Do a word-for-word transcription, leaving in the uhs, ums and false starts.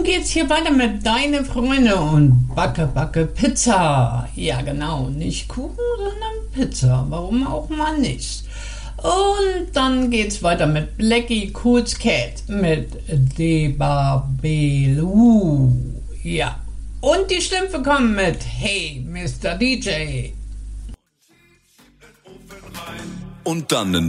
geht's hier weiter mit Deine Freunde und Backe, Backe, Pizza. Ja genau, nicht Kuchen, sondern Pizza. Warum auch mal nicht. Und dann geht's weiter mit Blackie Cool's Cat mit Debabelu. Ja. Und die Schlümpfe kommen mit Hey, Mister D J. Und dann